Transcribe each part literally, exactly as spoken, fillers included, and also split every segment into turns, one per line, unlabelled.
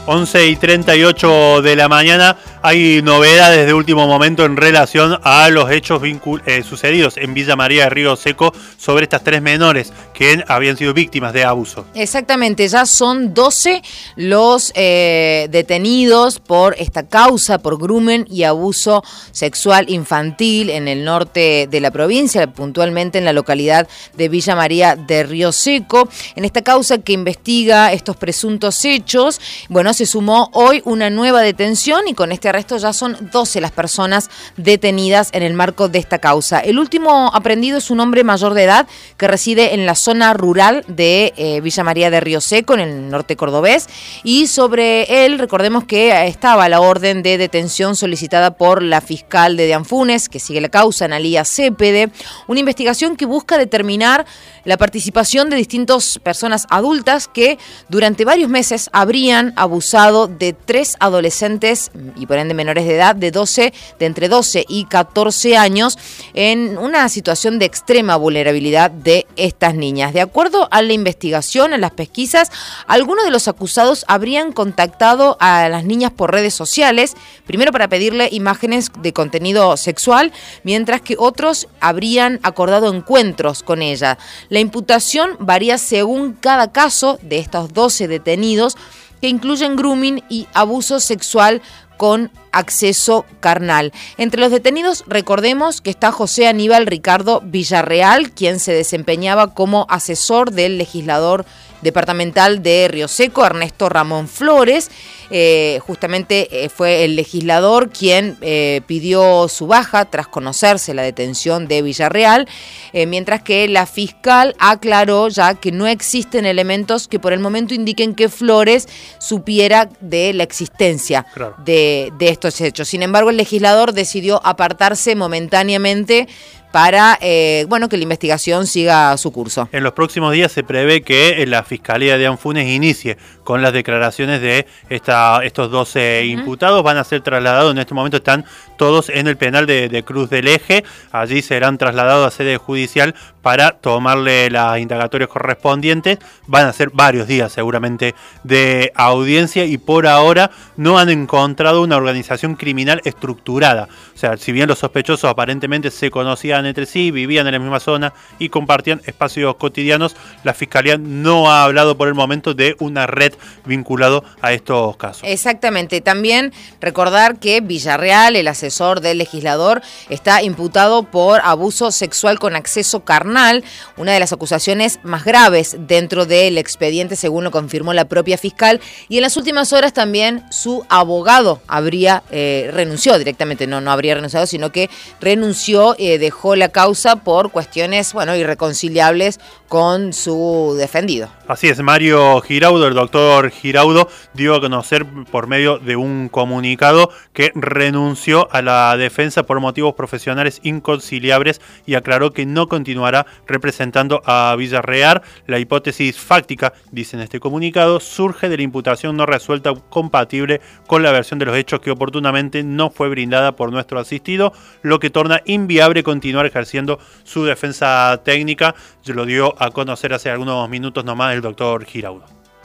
once y treinta y ocho de la mañana. Hay novedades de último momento en relación a los hechos vincul- eh, sucedidos en Villa María de Río Seco sobre estas tres menores que habían sido víctimas de abuso.
Exactamente, ya son doce los eh, detenidos por esta causa, por grumen y abuso sexual infantil en el norte de la provincia, puntualmente en la localidad de Villa María de Río Seco. En esta causa que investiga estos presuntos hechos, bueno, se sumó hoy una nueva detención y con este arresto ya son doce las personas detenidas en el marco de esta causa. El último aprehendido es un hombre mayor de edad que reside en la zona rural de eh, Villa María de Río Seco, en el norte cordobés, y sobre él recordemos que estaba la orden de detención solicitada por la fiscal de Dianfunes, que sigue la causa, Analía Cepede, una investigación que busca determinar la participación de distintas personas adultas que durante varios meses habrían abusado de tres adolescentes y por ende menores de edad de doce, de entre doce y catorce años en una situación de extrema vulnerabilidad de estas niñas. De acuerdo a la investigación, a las pesquisas, algunos de los acusados habrían contactado a las niñas por redes sociales, primero para pedirle imágenes de contenido sexual, mientras que otros habrían acordado encuentros con ella. La imputación varía según cada caso de estos doce detenidos, que incluyen grooming y abuso sexual con acceso carnal. Entre los detenidos, recordemos que está José Aníbal Ricardo Villarreal, quien se desempeñaba como asesor del legislador departamental de Río Seco, Ernesto Ramón Flores. Eh, justamente eh, fue el legislador quien eh, pidió su baja tras conocerse la detención de Villarreal, eh, mientras que la fiscal aclaró ya que no existen elementos que por el momento indiquen que Flores supiera de la existencia claro. de, de estos hechos. Sin embargo, el legislador decidió apartarse momentáneamente para eh, bueno, que la investigación siga su curso.
En los próximos días se prevé que la Fiscalía de Dianfunes inicie con las declaraciones de esta, estos doce uh-huh. imputados. Van a ser trasladados, en este momento están todos en el penal de, de Cruz del Eje. Allí serán trasladados a sede judicial para tomarle las indagatorias correspondientes. Van a ser varios días seguramente de audiencia y por ahora no han encontrado una organización criminal estructurada. O sea, si bien los sospechosos aparentemente se conocían entre sí, vivían en la misma zona y compartían espacios cotidianos, la Fiscalía no ha hablado por el momento de una red vinculado a estos casos.
Exactamente. También recordar que Villarreal, el asesor del legislador, está imputado por abuso sexual con acceso carnal, una de las acusaciones más graves dentro del expediente, según lo confirmó la propia fiscal, y en las últimas horas también su abogado habría eh, renunció directamente, no, no habría renunciado, sino que renunció, eh, dejó la causa por cuestiones, bueno, irreconciliables con su defendido.
Así es, Mario Giraudo, el doctor Giraudo, dio a conocer por medio de un comunicado que renunció a la defensa por motivos profesionales inconciliables y aclaró que no continuará representando a Villarreal. La hipótesis fáctica, dice en este comunicado, surge de la imputación no resuelta compatible con la versión de los hechos que oportunamente no fue brindada por nuestro asistido, lo que torna inviable continuar ejerciendo su defensa técnica. Se lo dio a conocer hace algunos minutos nomás el doctor Giraudo.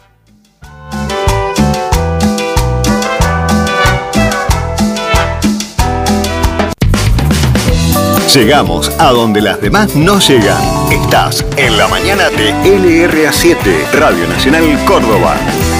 Llegamos a donde las demás no llegan. Estás en la mañana de L R A siete, Radio Nacional Córdoba.